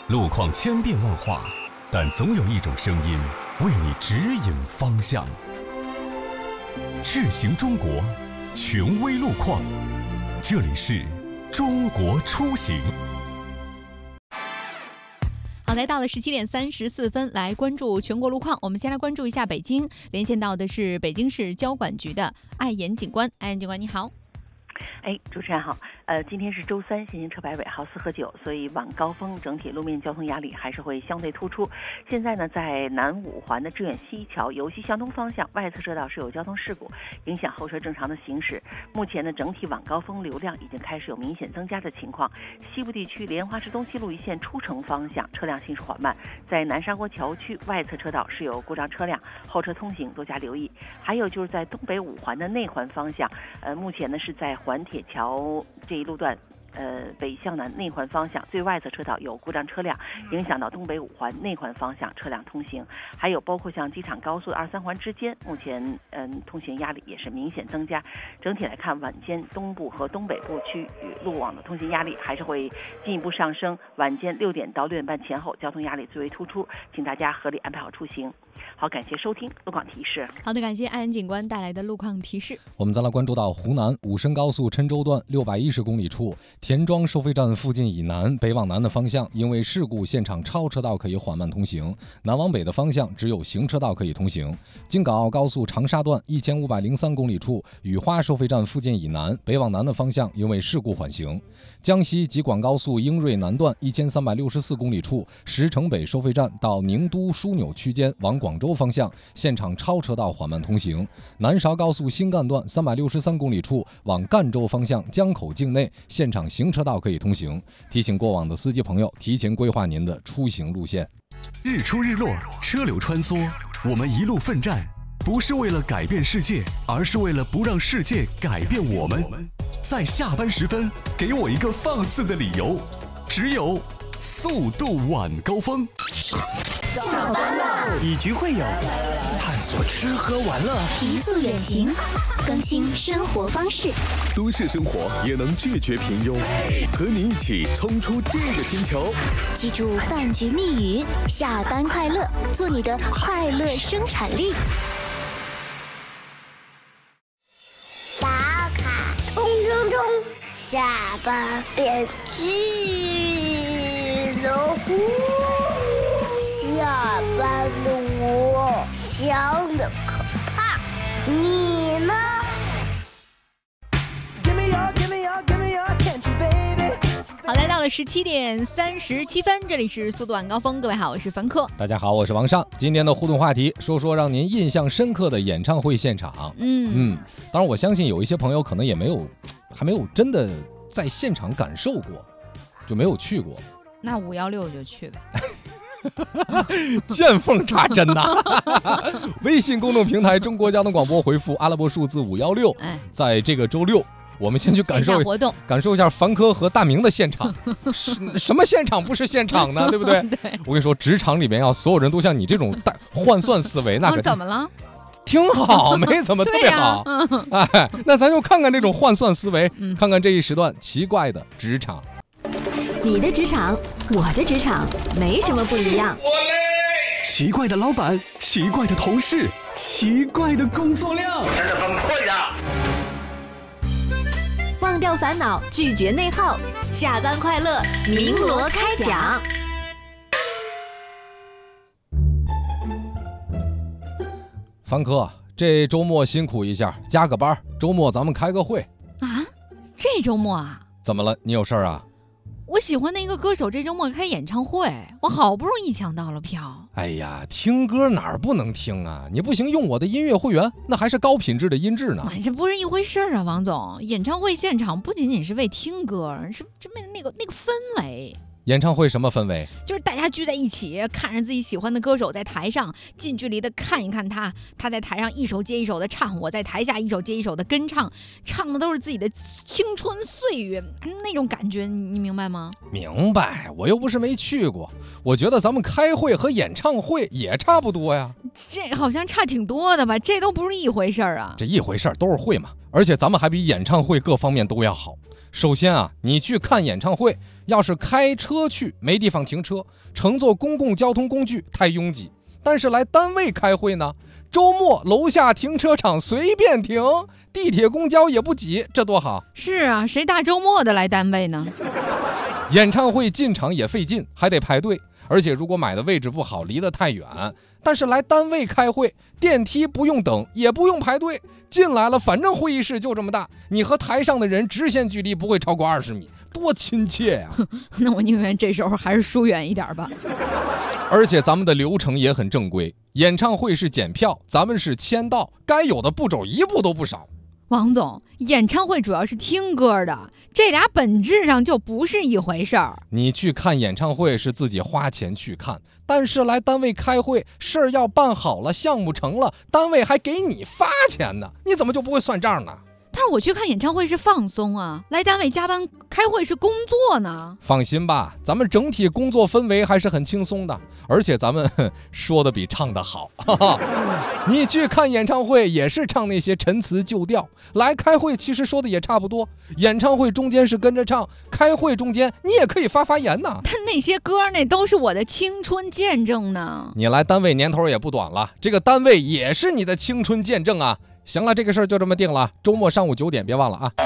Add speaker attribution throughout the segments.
Speaker 1: 路况千变万化，但总有一种声音为你指引方向。智行中国，权威路况，这里是中国出行。
Speaker 2: 好，来到了17:34，来关注全国路况。我们先来关注一下北京，连线到的是北京市交管局的艾岩警官。艾岩警官，你好。
Speaker 3: 主持人好。今天是周三，限行车牌尾号4和9，所以晚高峰整体路面交通压力还是会相对突出。现在呢，在南五环的致远西桥由西向东方向外侧车道是有交通事故，影响后车正常的行驶。目前呢，整体晚高峰流量已经开始有明显增加的情况。西部地区莲花市东西路一线出城方向车辆行驶缓慢，在南沙沟桥区外侧车道是有故障车辆，后车通行多加留意。还有就是在东北五环的内环方向，目前呢是在环铁桥这一路段，北向南内环方向最外侧车道有故障车辆，影响到东北五环内环方向车辆通行。还有包括像机场高速2、3环之间，目前通行压力也是明显增加。整体来看，晚间东部和东北部区域路网的通行压力还是会进一步上升。晚间6点到6点半前后，交通压力最为突出，请大家合理安排好出行。好，感谢收听路况提示。
Speaker 2: 好的，感谢艾岩警官带来的路况提示。
Speaker 4: 我们再来关注到湖南武深高速郴州段610公里处田庄收费站附近以南北往南的方向，因为事故现场超车道可以缓慢通行，南往北的方向只有行车道可以通行。京港澳高速长沙段1503公里处雨花收费站附近以南北往南的方向，因为事故缓行。江西吉广高速英瑞南段1364公里处石城北收费站到宁都枢纽区间往广州方向，现场超车道缓慢通行。南韶高速新干段363公里处往赣州方向江口境内，现场行车道可以通行。提醒过往的司机朋友提前规划您的出行路线。
Speaker 1: 日出日落，车流穿梭，我们一路奋战，不是为了改变世界，而是为了不让世界改变我们。在下班时分，给我一个放肆的理由，只有速度晚高峰。
Speaker 5: 下班了，以局会友，探索吃喝玩乐，
Speaker 6: 提速远行，更新生活方式。
Speaker 1: 都市生活也能拒绝平庸，和你一起冲出这个星球。
Speaker 6: 记住饭局密语：下班快乐，做你的快乐生产力。
Speaker 7: 小卡冲冲冲，下班变巨龙。下班的我想的可怕，你呢？
Speaker 2: 好，来到了17:37，这里是速度晚高峰。各位好，我是凡客。
Speaker 4: 大家好，我是王尚。今天的互动话题，说说让您印象深刻的演唱会现场。当然我相信有一些朋友可能也还没有真的在现场感受过，就没有去过。
Speaker 2: 那516就去呗。
Speaker 4: 见缝插针呐！微信公众平台中国交通广播回复阿拉伯数字516，在这个周六，我们先去感受一下凡科和大明的现场。什么现场不是现场呢？对不对？
Speaker 2: 对，
Speaker 4: 我跟你说，职场里面要所有人都像你这种换算思维，那可
Speaker 2: 怎么了？
Speaker 4: 挺好，没怎么特别好。那咱就看看这种换算思维，看看这一时段奇怪的职场。
Speaker 6: 你的职场，我的职场，没什么不一样。
Speaker 1: 奇怪的老板，奇怪的同事，奇怪的工作量，真的崩溃了。
Speaker 6: 忘掉烦恼，拒绝内耗，下班快乐，鸣锣开讲。
Speaker 4: 凡科，这周末辛苦一下，加个班，周末咱们开个会
Speaker 2: 啊？这周末啊？
Speaker 4: 怎么了？你有事儿啊？
Speaker 2: 我喜欢的一个歌手这周末开演唱会，我好不容易抢到了票。
Speaker 4: 哎呀，听歌哪儿不能听啊？你不行用我的音乐会员，那还是高品质的音质呢。
Speaker 2: 这不是一回事啊，王总。演唱会现场不仅仅是为听歌，是那个氛围。
Speaker 4: 演唱会什么氛围？
Speaker 2: 就是大家聚在一起，看着自己喜欢的歌手在台上，近距离的看一看他在台上一首接一首的唱，我在台下一首接一首的跟唱，唱的都是自己的青春岁月，那种感觉，你明白吗？
Speaker 4: 明白，我又不是没去过。我觉得咱们开会和演唱会也差不多呀。
Speaker 2: 这好像差挺多的吧？这都不是一回事儿啊。
Speaker 4: 这一回事儿都是会嘛。 而且咱们还比演唱会各方面都要好。首先啊，你去看演唱会，要是开车去没地方停车，乘坐公共交通工具太拥挤。但是来单位开会呢，周末楼下停车场随便停，地铁公交也不挤，这多好。
Speaker 2: 是啊，谁大周末的来单位呢？
Speaker 4: 演唱会进场也费劲，还得排队，而且如果买的位置不好，离得太远。但是来单位开会，电梯不用等，也不用排队，进来了，反正会议室就这么大，你和台上的人直线距离不会超过20米，多亲切呀！
Speaker 2: 那我宁愿这时候还是疏远一点吧。
Speaker 4: 而且咱们的流程也很正规，演唱会是检票，咱们是签到，该有的步骤一步都不少。
Speaker 2: 王总，演唱会主要是听歌的，这俩本质上就不是一回事儿。
Speaker 4: 你去看演唱会是自己花钱去看，但是来单位开会，事儿要办好了，项目成了，单位还给你发钱呢，你怎么就不会算账呢？
Speaker 2: 但是我去看演唱会是放松啊，来单位加班开会是工作呢。
Speaker 4: 放心吧，咱们整体工作氛围还是很轻松的，而且咱们说的比唱的好。你去看演唱会也是唱那些陈词旧调，来开会其实说的也差不多。演唱会中间是跟着唱，开会中间你也可以发言呢。
Speaker 2: 但那些歌那都是我的青春见证呢。
Speaker 4: 你来单位年头也不短了，这个单位也是你的青春见证啊。行了，这个事儿就这么定了，周末上午9点别忘了啊。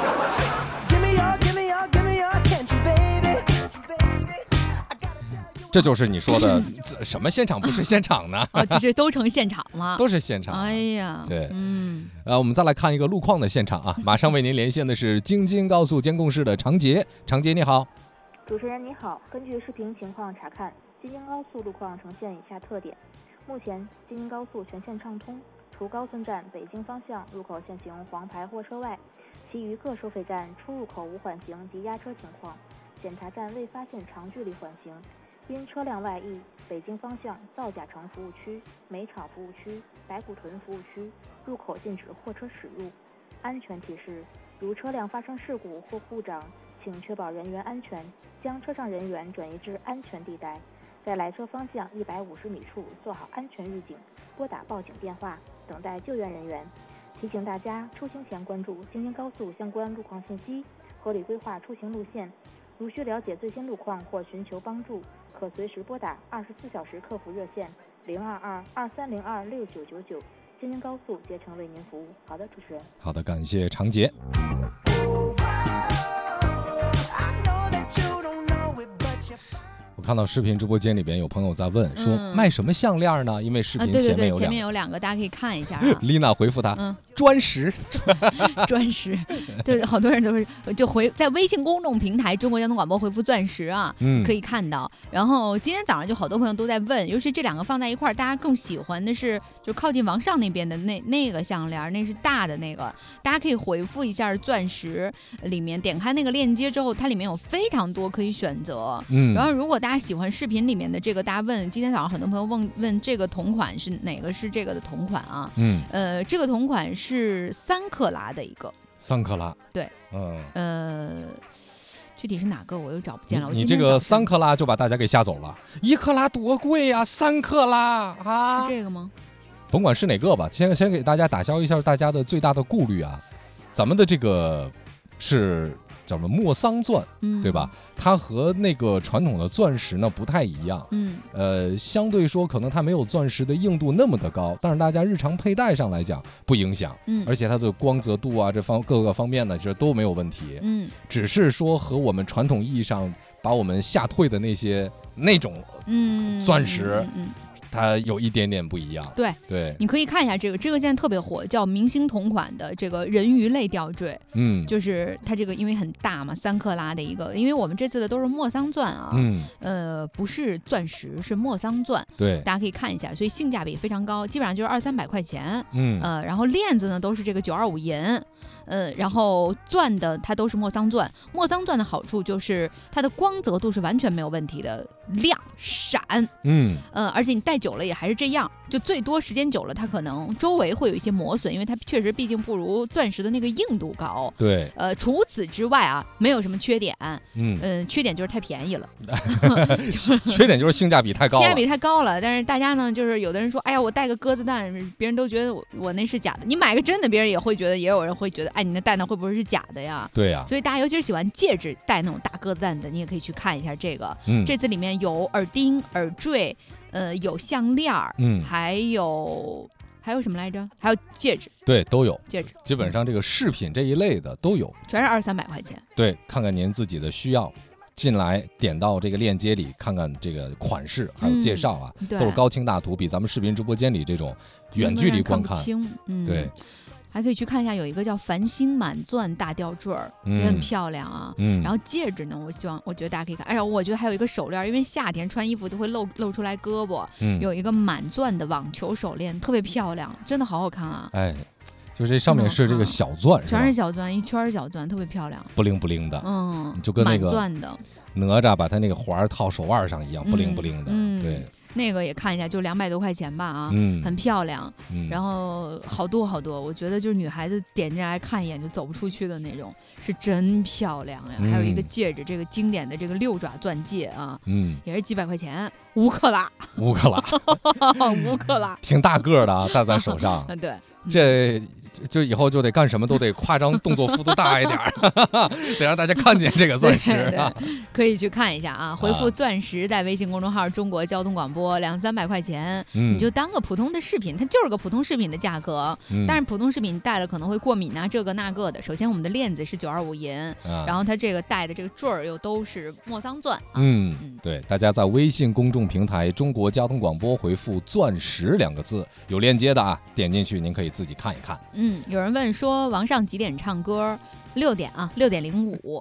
Speaker 4: 这就是你说的什么现场不是现场呢？
Speaker 2: 这都成现场了，
Speaker 4: 都是现场。
Speaker 2: 哎呀，
Speaker 4: 对，我们再来看一个路况的现场啊，马上为您连线的是京津高速监控室的常杰。常杰你好。
Speaker 8: 主持人你好，根据视频情况查看，京津高速路况呈现以下特点：目前京津高速全线畅通，除高村站北京方向入口限行黄牌货车外，其余各收费站出入口无缓行及压车情况，检查站未发现长距离缓行。因车辆外溢，北京方向造甲城服务区、煤厂服务区、白骨屯服务区入口禁止货车驶入。安全提示：如车辆发生事故或故障，请确保人员安全，将车上人员转移至安全地带，在来车方向150米处做好安全预警，拨打报警电话，等待救援人员。提醒大家出行前关注京津高速相关路况信息，合理规划出行路线。如需了解最新路况或寻求帮助，可随时拨打24小时客服热线022-2302-6999，京津高速竭诚为您服务。好的，主持人。
Speaker 4: 好的，感谢常杰。我看到视频直播间里边有朋友在问说卖什么项链呢？因为视频前面有两个，
Speaker 2: 大家可以看一下啊。
Speaker 4: 丽娜回复他，砖石，
Speaker 2: 砖石，对，好多人都是就在微信公众平台中国交通广播回复钻石啊，可以看到。然后今天早上就好多朋友都在问，尤其这两个放在一块儿，大家更喜欢的是就靠近王上那边的那个项链，那是大的那个，大家可以回复一下钻石，里面点开那个链接之后，它里面有非常多可以选择。然后如果大家喜欢视频里面的这个，大家问今天早上很多朋友问这个同款是哪个是这个的同款啊？这个同款是3克拉的一个
Speaker 4: ，3克拉，
Speaker 2: 对，具体是哪个我又找不见了。
Speaker 4: 你这个3克拉就把大家给吓走了，1克拉多贵呀，3克拉啊，
Speaker 2: 是这个吗？
Speaker 4: 甭管是哪个吧，先给大家打消一下大家的最大的顾虑啊，咱们的这个是叫什么莫桑钻，对吧？它和那个传统的钻石呢不太一样，相对说可能它没有钻石的硬度那么的高，但是大家日常佩戴上来讲不影响，而且它的光泽度啊各个方面呢其实都没有问题，只是说和我们传统意义上把我们吓退的那种钻石。它有一点点不一样，对，
Speaker 2: 你可以看一下这个现在特别火，叫明星同款的这个人鱼类吊坠，就是它这个因为很大嘛，3克拉的一个，因为我们这次的都是莫桑钻啊，不是钻石，是莫桑钻，
Speaker 4: 对，
Speaker 2: 大家可以看一下，所以性价比非常高，基本上就是200-300块钱，然后链子呢都是这个925银。然后钻的它都是莫桑钻，莫桑钻的好处就是它的光泽度是完全没有问题的，亮闪，而且你戴久了也还是这样， 就最多时间久了，它可能周围会有一些磨损，因为它确实毕竟不如钻石的那个硬度高。
Speaker 4: 对，
Speaker 2: 除此之外啊，没有什么缺点。缺点就是太便宜了，
Speaker 4: 缺点就是性价比太高了。
Speaker 2: 性价比太高了，但是大家呢，就是有的人说，哎呀，我戴个鸽子蛋，别人都觉得我那是假的。你买个真的，别人也会觉得，也有人会觉得，哎，你那戴那会不会是假的呀？
Speaker 4: 对呀。
Speaker 2: 所以大家尤其是喜欢戒指戴那种大鸽子蛋的，你也可以去看一下这个。这次里面有耳钉、耳坠，有项链，还有什么来着？还有戒指。
Speaker 4: 对，都有
Speaker 2: 戒指，
Speaker 4: 基本上这个饰品这一类的都有，
Speaker 2: 全是200-300块钱。
Speaker 4: 对，看看您自己的需要，进来点到这个链接里，看看这个款式还有介绍啊，都是高清大图，比咱们视频直播间里这种远距离观看，对。
Speaker 2: 还可以去看一下，有一个叫繁星满钻大吊坠儿，也很漂亮啊。然后戒指呢，我觉得大家可以看。哎呀，我觉得还有一个手链，因为夏天穿衣服都会露出来胳膊，有一个满钻的网球手链，特别漂亮，真的好好看啊。
Speaker 4: 哎，就这上面是这个小钻，
Speaker 2: 全是小钻，一圈小钻，特别漂亮，
Speaker 4: 不灵不灵的。就跟那个
Speaker 2: 满钻的
Speaker 4: 哪吒把他那个环套手腕上一样，不灵不灵的。对。
Speaker 2: 那个也看一下，就200多块钱吧啊，很漂亮，然后好多，我觉得就是女孩子点进来看一眼就走不出去的那种，是真漂亮呀。还有一个戒指，这个经典的这个6爪钻戒啊，也是几百块钱，5克拉，5克拉，
Speaker 4: 挺大个的啊，戴在手上。
Speaker 2: 对，
Speaker 4: 这就以后就得干什么都得夸张动作幅度大一点，得让大家看见这个钻石啊。
Speaker 2: 可以去看一下啊，回复钻石在微信公众号中国交通广播，200-300块钱，你就当个普通的饰品，它就是个普通饰品的价格。但是普通饰品戴了可能会过敏啊，这个那个的。首先我们的链子是925银，然后它这个戴的这个坠儿又都是莫桑钻。
Speaker 4: 对，大家在微信公众平台中国交通广播回复钻石2个字，有链接的啊，点进去您可以自己看一看。
Speaker 2: 有人问说王上几点唱歌？6点啊，6点05。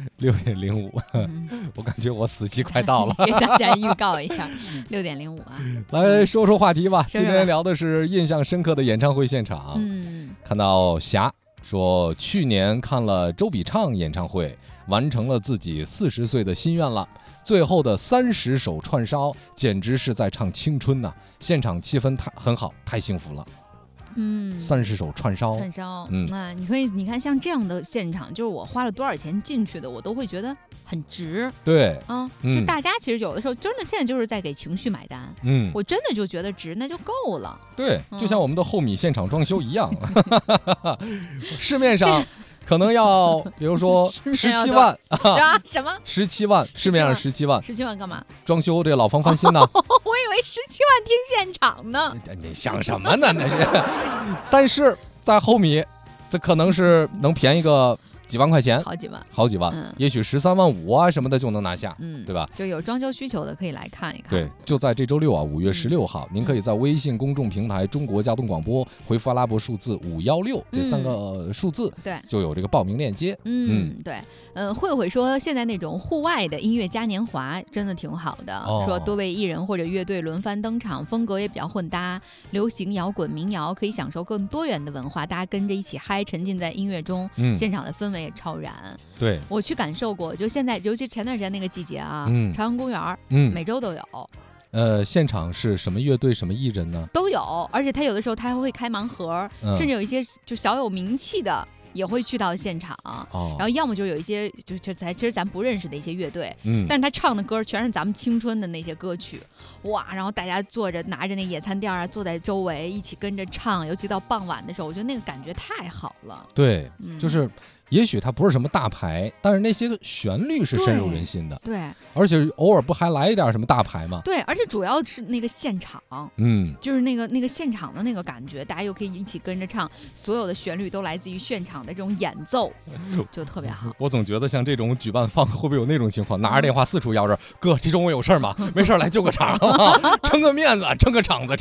Speaker 4: 6点05，我感觉我死期快到了，
Speaker 2: 给大家预告一下，6点05啊。
Speaker 4: 来说说话题吧，今天聊的是印象深刻的演唱会现场。看到霞说，去年看了周笔畅演唱会，完成了自己40岁的心愿了。最后的30首串烧，简直是在唱青春呐！现场气氛很好，太幸福了。30首串烧，
Speaker 2: 你看像这样的现场，就是我花了多少钱进去的，我都会觉得很值。
Speaker 4: 对，
Speaker 2: 就大家其实有的时候真的现在就是在给情绪买单。我真的就觉得值，那就够了。
Speaker 4: 对，就像我们的后米现场装修一样，市面上可能要，比如说17万
Speaker 2: 啊，什么
Speaker 4: 17万？市面上17万
Speaker 2: ，17万干嘛？
Speaker 4: 装修这个老房翻新呢？我
Speaker 2: 以为17万听现场呢。
Speaker 4: 你想什么呢？那是，但是在后米，这可能是能便宜个几万块钱，好几万，也许13万5啊什么的就能拿下，对吧？
Speaker 2: 就有装修需求的可以来看一看。
Speaker 4: 对，就在这周6啊，5月16号，您可以在微信公众平台中国交通广播回复阿拉伯数字516这3个数字，
Speaker 2: 对，
Speaker 4: 就有这个报名链接。
Speaker 2: 对，慧说现在那种户外的音乐嘉年华真的挺好的，说多位艺人或者乐队轮番登场，风格也比较混搭，流行、摇滚、民谣，可以享受更多元的文化，大家跟着一起嗨，沉浸在音乐中，现场的氛围也超燃。
Speaker 4: 对，
Speaker 2: 我去感受过，就现在，尤其前段时间那个季节啊，朝阳公园，每周都有。
Speaker 4: 现场是什么乐队、什么艺人呢？
Speaker 2: 都有，而且他有的时候他还会开盲盒，甚至有一些就小有名气的也会去到现场。然后要么就有一些其实咱不认识的一些乐队，但是他唱的歌全是咱们青春的那些歌曲，哇！然后大家坐着拿着那野餐垫啊，坐在周围一起跟着唱，尤其到傍晚的时候，我觉得那个感觉太好了。
Speaker 4: 对，就是也许它不是什么大牌，但是那些个旋律是深入人心的。
Speaker 2: 对，
Speaker 4: 而且偶尔不还来一点什么大牌吗？
Speaker 2: 对，而且主要是那个现场，就是那个现场的那个感觉，大家又可以一起跟着唱，所有的旋律都来自于现场的这种演奏，就特别好。
Speaker 4: 我总觉得像这种举办方会不会有那种情况，拿着电话四处要着，哥，这中午有事吗？没事来救个场，撑个面子，撑个场子。